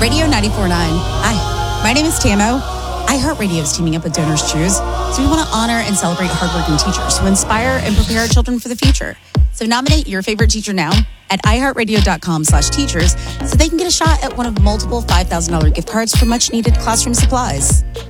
Radio 94.9. Hi, my name is Tamo. iHeartRadio is teaming up with Donors Choose, so we want to honor and celebrate hardworking teachers who inspire and prepare our children for the future. So nominate your favorite teacher now at iHeartRadio.com/teachers so they can get a shot at one of multiple $5,000 gift cards for much-needed classroom supplies.